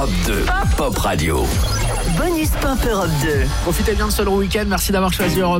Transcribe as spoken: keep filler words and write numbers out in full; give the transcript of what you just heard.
Europe deux, Pop Radio. Bonus Pop Europe deux. Profitez bien de ce long week-end. Merci d'avoir choisi Europe.